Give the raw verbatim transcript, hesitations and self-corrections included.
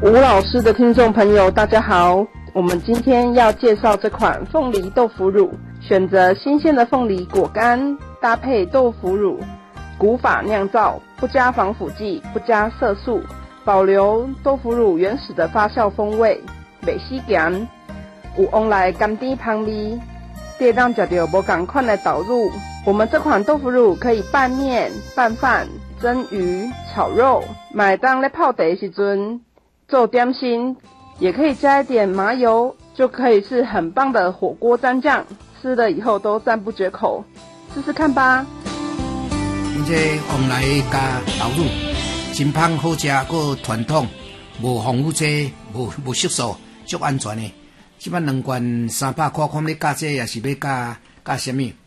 吴老师的听众朋友大家好，我们今天要介绍这款凤梨豆腐乳，选择新鲜的凤梨果干，搭配豆腐乳，古法酿造，不加防腐剂，不加色素，保留豆腐乳原始的发酵风味，袂死咸，有往来甘甜香味，可以让吃到不同款的导入。我们这款豆腐乳可以拌面、拌饭、蒸鱼、炒肉，买当在泡茶的时阵做点心，也可以加一点麻油，就可以是很棒的火锅蘸酱，吃了以后都赞不绝口，试试看吧。 这往来加导入，真香好吃，个传统，无防腐剂，无无色素，足安全的。即摆两罐三百块，看要加这也是要加加什么？